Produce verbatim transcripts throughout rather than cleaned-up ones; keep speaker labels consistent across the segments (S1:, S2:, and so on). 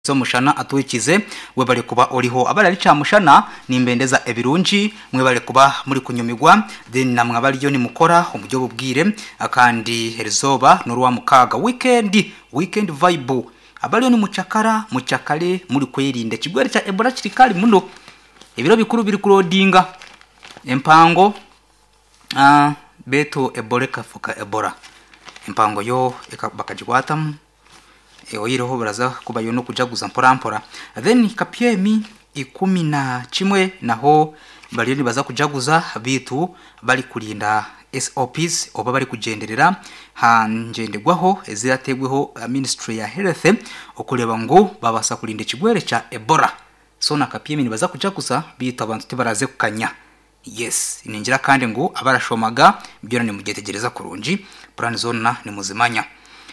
S1: so mushana atwikize we bari kuba oriho abari cha mushana nimbendeza ebirunji mwe bari kuba muri kunyumigwa then namwe abari yo ni mukora umujyo bubwire akandi herizoba n'uruwa mukaga weekend weekend vibe abari yo ni mucakara mucakale muri kwirinda kigwere cha Ebola kirikali muno ibiro bikuru biri kurodinga empango ah beto Ebola kafuka Ebola empango yo bakajigwatamu oyireho baraza kubayo no kujaguza mpora mpora then kapyemi ikumi na kimwe naho bari ni baza kujaguza bitu bari kurinda S O Ps oba bari kugenderera hangendegwaho ezirategweho ministry ya health okuleba ngo babasa kurinda kigwere cha Ebola so na kapyemi ni baza kujaguza bitu abantu tibaraze kukanya yes iningira kandi ngo abarashomaga byona ni mugetegereza kurunji plan zone ni muzimanya.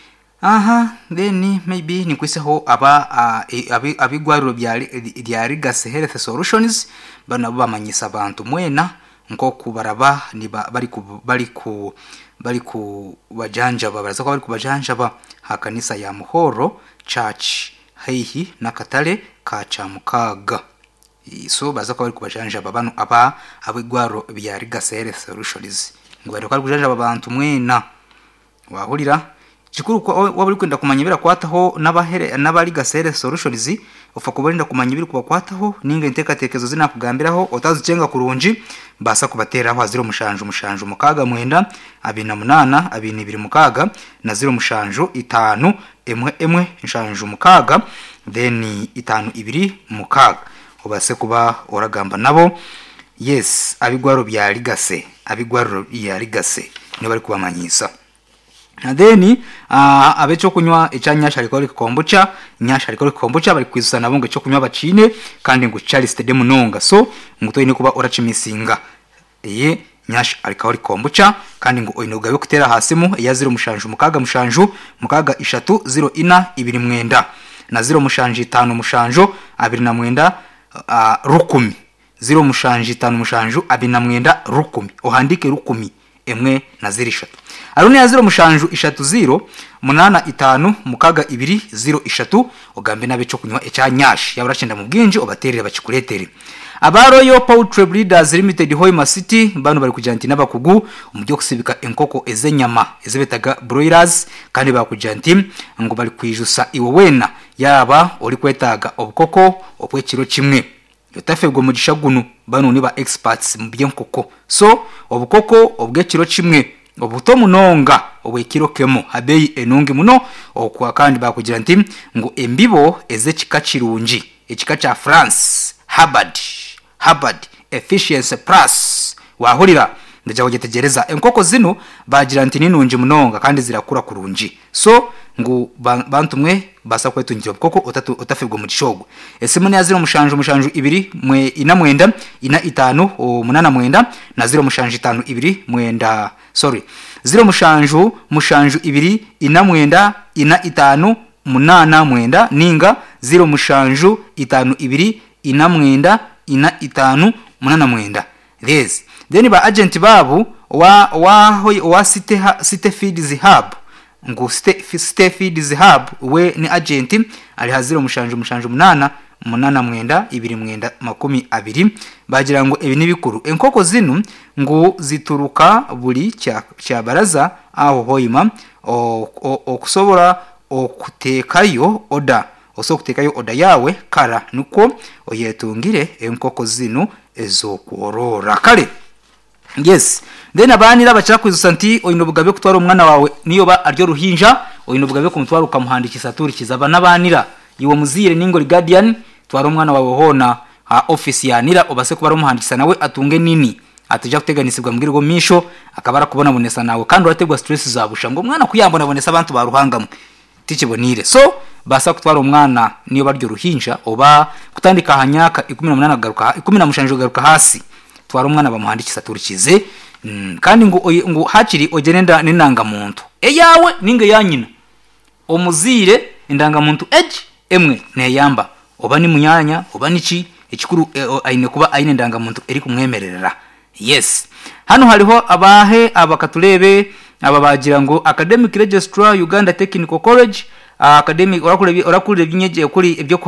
S1: Aha then maybe ni kwiseho aba uh, abigwariro bya bya Legacy Health Solutions bana bamanyisa abantu mwena nko kubaraba ni bari ku bari ku bari ku bajanja babaraza ko bari ku bajanja ba hakanisa ya Muhoro Church heihi nakatale ka Chamukaga so baza ko bari ku bajanja babano aba abigwariro bya Legacy Health Solutions ngo bari ko bajanja abantu mwena wahurira Chikuru kwa wabuli kwenda kumanyibira kwataho nabahere nabali Legacy Solutions ufa kubarinda kumanyibira kuba kwataho ninga inteka tekezo zina kugambiraho otazucenga kurunji basa kubatera aho aziro mushanju mushanju mukaga mwenda abina munana abini biri mukaga na ziro mushanju itanu emwe emwe nshanju mukaga then itanu ibiri mukaga obase kuba oragamba nabo yes abigwaro bya Legacy abigwaro ya Legacy ni bari kubamanyisa. Na then uh, abecho kunywa icanyasha rikori kombucha nyasha rikori kombucha bari kwizana nabo ngo cyo kunywa bacine kandi ngo Charles de Munonga so ngutoyi ni kuba uracimisinga eye nyasha rikori kombucha kandi ngo oyinogabe kutera hasimu yaziro mushanju mukaga mushanju mukaga ishatu zero ina ibiri mwenda na zero mushanju itanu mushanju abiri na mwenda uh, rukumi zero mushanju itanu mushanju abiri na mwenda rukumi ohandike rukumi emwe na zero ishatu aruni ya zero mushanju ishatu zero munana itanu mukaga ibiri zero ishatu ogambe nabe cyo kunywa echa nyashi yaburacenda mu bwinji obaterere bakikuretere abaro yo Poultry Breeders Limited Hoima City bano bari kujanti nabakugu umujyo kusibika enkoko ezenyama ezebetaga broilers kandi bakujanti ngo bari kwijusa iwo wena yaba uri kwetaga obukoko opwekiro kimwe yotafebwo mu gishaguno bano ni ba experts mu byenkoko so obukoko obwekiro kimwe obuto munonga obwekiro kemo habeyi enonge muno okwa kandi bakugira nti ngo embibo eze kikachirunji ekika cha France Harvard Harvard Efficiency Plus wahurira ndaje kugetegereza enkoko zino bagira nti ninunje munonga kandi zirakura kurunji so ngo bantumwe basa kwetungira obukoko otatu otafebwo mu gishogo esimu ya zero mushanju mushanju ibiri mwe ina mwenda ina itanu munana mwenda na zero mushanju itanu ibiri mwenda sorry zero mushanju mushanju ibiri ina mwenda ina itanu munana mwenda ninga zero mushanju itanu ibiri ina mwenda ina itanu munana mwenda this then ba agent babu wa wa wa city city feeds hub ngo city feeds hub we ni agent ali haziro mushanju mushanju munana munana mwenda ibiri mwenda makumi abiri bagira ngo ebi nibikuru enkoko zinu ngo zituruka buri cya cya baraza aho hoima okusobora okutekayo oda oso kutekayo oda yawe kara nuko oyetungire enkoko zinu ezo kuorora kale yes then abanira bacakwizusa nti oyinobugabe kutwara umwana wawe niyo ba aryo ruhinja oyinobugabe kumutwara ukamuhandikisa turi kizaba nabanira yiwo muzire ningo Guardian twara umwana wawe hona ha office yanira obase kuba rumuhandikisa nawe atunge nini atujya kuteganisibwa mbwirgo misho akabara kubona bonesa nawe kandi urategwa stress zabusha ngo umwana kuyambona bonesa abantu baruhangamwe tikibonire so basa kutwara umwana niyo baryo ruhinja oba kutandika hanyaka ikumi na munani garuka ikumi na mushanju garuka hasi twara umwana bamuhandikisa turikize mm, kandi ngo ngo hakiri ogenenda ninanga muntu eyawe ninge yanyina omuzire indanga muntu edge emwe ne yamba oba ni munyanya oba niki ekikuru e, aine kuba aine ndanga muntu eri kumwemererera yes hano hariho abahe abakatulebe aba bagira ngo Academic Registrar Uganda Technical College academic orakureba orakureba inyeje kuri ibyo